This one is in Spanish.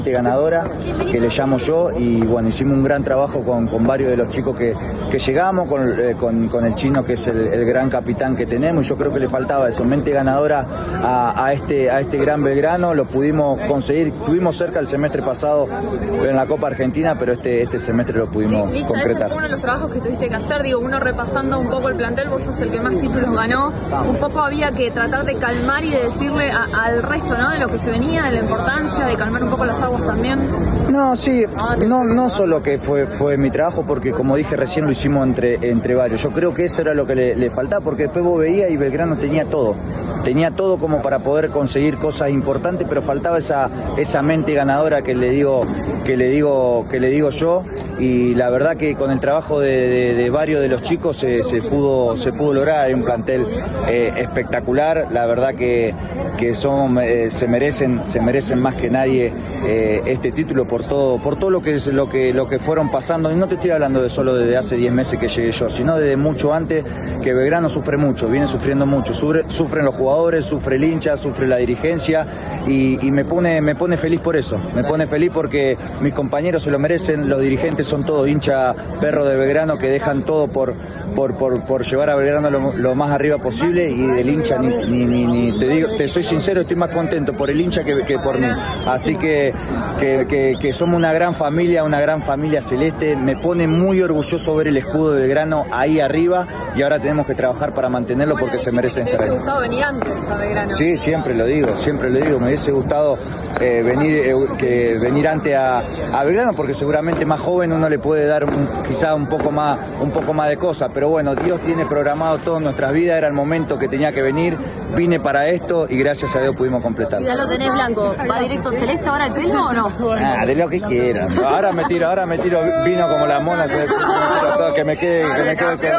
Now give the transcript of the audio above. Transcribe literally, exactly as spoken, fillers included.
ganadora que le llamo yo, y bueno, hicimos un gran trabajo con, con varios de los chicos que, que llegamos, con, eh, con, con el chino, que es el, el gran capitán que tenemos, y yo creo que le faltaba eso, mente ganadora a, a, este, a este gran Belgrano. Lo pudimos conseguir, estuvimos cerca el semestre pasado en la Copa Argentina, pero este, este semestre lo pudimos Licha, concretar. ese fue uno de los trabajos que tuviste que hacer, digo, uno repasando un poco el plantel, vos sos el que más títulos ganó, un poco había que tratar de calmar y de decirle a, al resto, ¿no?, de lo que se venía, de la importancia de calmar un poco las aguas también. No, sí, no, no solo que fue, fue mi trabajo, porque como dije recién lo hicimos entre, entre varios. Yo creo que eso era lo que le, le faltaba, porque después vos veías y Belgrano tenía todo. Tenía todo como para poder conseguir cosas importantes, pero faltaba esa, esa mente ganadora que le digo, que le digo, que le digo yo, y la verdad que con el trabajo de, de, de varios de los chicos se, se pudo, se pudo lograr. Hay un plantel eh, espectacular, la verdad que, que son, eh, se merecen, se merecen más que nadie eh, este título por todo, por todo lo que es lo que, lo que fueron pasando. Y no te estoy hablando de solo desde hace diez meses que llegué yo, sino desde mucho antes, que Belgrano sufre mucho, viene sufriendo mucho, sufre, sufren los jugadores, sufre el hincha, sufre la dirigencia, y, y me pone me pone feliz por eso, me pone feliz porque mis compañeros se lo merecen, los dirigentes son todos hincha perro de Belgrano que dejan todo por por, por, por llevar a Belgrano lo, lo más arriba posible, y del hincha ni, ni, ni, ni te digo, te soy sincero, estoy más contento por el hincha que, que por mí, así que, que, que, que somos una gran familia, una gran familia celeste. Me pone muy orgulloso ver el escudo de Belgrano ahí arriba, y ahora tenemos que trabajar para mantenerlo porque se merecen estar ahí. ¿Te hubiese gustado venir antes a Belgrano? Sí, siempre lo digo, siempre lo digo, me hubiese gustado eh, venir eh, que venir antes a, a Belgrano, porque seguramente más joven uno le puede dar un, quizá un poco más un poco más de cosas, pero bueno, Dios tiene programado todo en nuestras vidas, era el momento que tenía que venir, vine para esto y gracias a Dios pudimos completar. Ya lo tenés blanco, ¿va directo celeste ahora el pelo o no? Ah, de lo que quieran, ahora me tiro, ahora me tiro vino como la mona, que me quede, que me quede